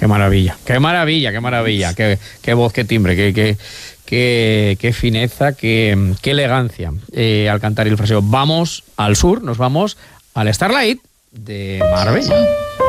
Qué maravilla, qué maravilla, qué maravilla. Qué voz, qué timbre, qué fineza, qué elegancia al cantar el fraseo. Vamos al sur, nos vamos al Starlight de Marbella.